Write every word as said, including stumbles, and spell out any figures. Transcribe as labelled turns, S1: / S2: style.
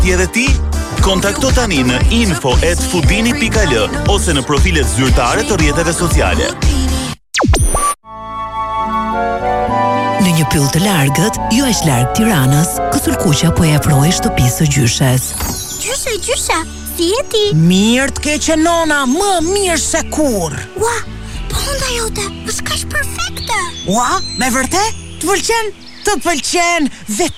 S1: Ti edhe ti? Kontakto tani në info at fudini dot al ose në profilet zyrtare të rrjeteve sociale.
S2: Në një pyll të largët, jo aq larg Tiranës, Kësulkuqa po e afroi shtëpisë së gjyshes.
S3: Gjyshe, gjyshe, si je ti?
S4: Mirë të keqe nona, më mirë se kur.
S3: Ua, po onda jote, është kaq perfekte.
S4: Ua, me vërtet? Të pëlqen? Të pëlqen, dhe